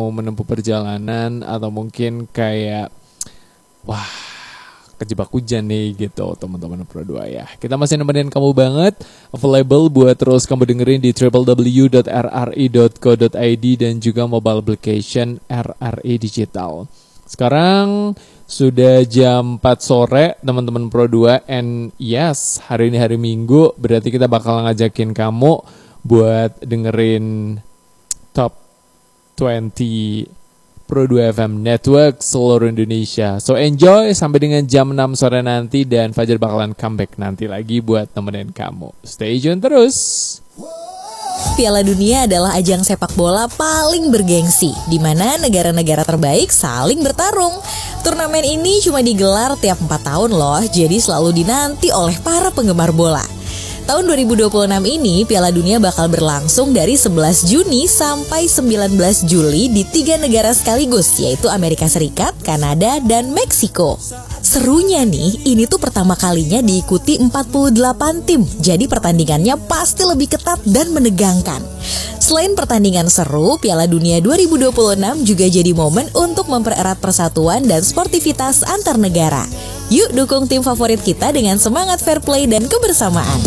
mau menempuh perjalanan atau mungkin kayak wah kejebak hujan nih gitu teman-teman Pro 2 ya. Kita masih nemenin kamu banget, available buat terus kamu dengerin di www.rri.co.id dan juga mobile application RRI Digital. Sekarang sudah jam 4 sore teman-teman Pro 2, and yes, hari ini hari Minggu, berarti kita bakal ngajakin kamu buat dengerin Top 20 Pro 2 FM Network seluruh Indonesia. So enjoy sampai dengan jam 6 sore nanti, dan Fajar bakalan comeback nanti lagi buat nemenin kamu. Stay tune terus. Piala Dunia adalah ajang sepak bola paling bergengsi, di mana negara-negara terbaik saling bertarung. Turnamen ini cuma digelar tiap 4 tahun loh, jadi selalu dinanti oleh para penggemar bola. Tahun 2026 ini, Piala Dunia bakal berlangsung dari 11 Juni sampai 19 Juli di 3 negara sekaligus, yaitu Amerika Serikat, Kanada, dan Meksiko. Serunya nih, ini tuh pertama kalinya diikuti 48 tim, jadi pertandingannya pasti lebih ketat dan menegangkan. Selain pertandingan seru, Piala Dunia 2026 juga jadi momen untuk mempererat persatuan dan sportivitas antar negara. Yuk dukung tim favorit kita dengan semangat fair play dan kebersamaan.